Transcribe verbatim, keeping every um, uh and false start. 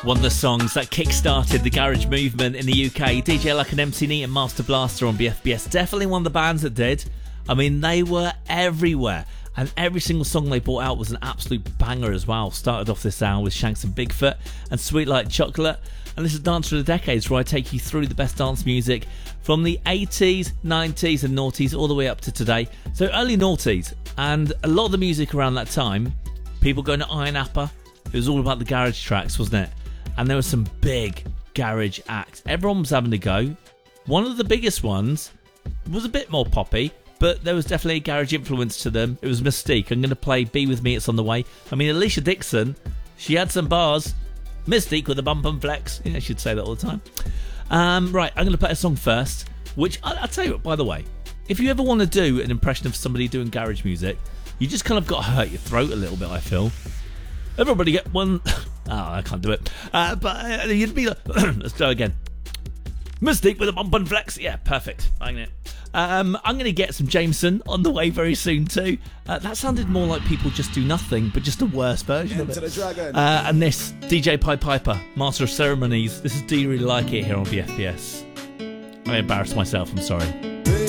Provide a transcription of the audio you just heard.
One of the songs that kick-started the garage movement in the U K. D J Luck and M C Neat and Master Blaster on B F B S. Definitely one of the bands that did. I mean, they were everywhere. And every single song they brought out was an absolute banger as well. Started off this hour with Shanks and Bigfoot and Sweet Like Chocolate. And this is Dance for the Decades, where I take you through the best dance music from the eighties, nineties and noughties all the way up to today. So early noughties. And a lot of the music around that time, people going to Iron Appa, it was all about the garage tracks, wasn't it? And there were some big garage acts. Everyone was having a go. One of the biggest ones was a bit more poppy, but there was definitely a garage influence to them. It was Mystique. I'm going to play Be With Me, It's On The Way. I mean, Alicia Dixon, she had some bars. Mystique with a bump and flex. Yeah, I should say that all the time. Um, right, I'm going to play a song first, which, I, I'll tell you what, by the way, if you ever want to do an impression of somebody doing garage music, you just kind of got to hurt your throat a little bit, I feel. Everybody get one... Oh, I can't do it. Uh, but uh, you'd be like... Let's go again. Mystique with a bump and flex. Yeah, perfect. Bang it. Um, I'm going to get some Jameson on the way very soon too. Uh, that sounded more like People Just Do Nothing, but just a worse version Enter of it. the dragon. Uh, and this, D J Pied Piper, Master of Ceremonies. This is Do You Really Like It here on B F B S. I embarrassed myself, I'm sorry.